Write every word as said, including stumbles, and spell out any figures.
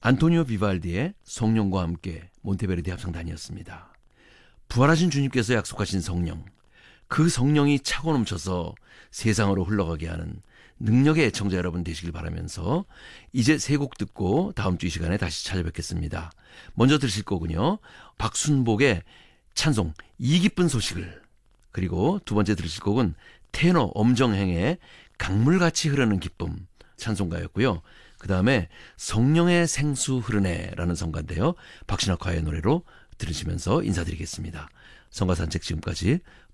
안토니오 비발디의 성령과 함께 몬테베르디 합창단이었습니다. 부활하신 주님께서 약속하신 성령, 그 성령이 차고 넘쳐서 세상으로 흘러가게 하는 능력의 애청자 여러분 되시길 바라면서 이제 세 곡 듣고 다음 주 이 시간에 다시 찾아뵙겠습니다. 먼저 들으실 곡은요, 박순복의 찬송 이 기쁜 소식을, 그리고 두 번째 들으실 곡은 테너 엄정행의 강물같이 흐르는 기쁨 찬송가였고요. 그 다음에 성령의 생수 흐르네라는 성가인데요, 박신학과의 노래로 들으시면서 인사드리겠습니다. 성가 산책 지금까지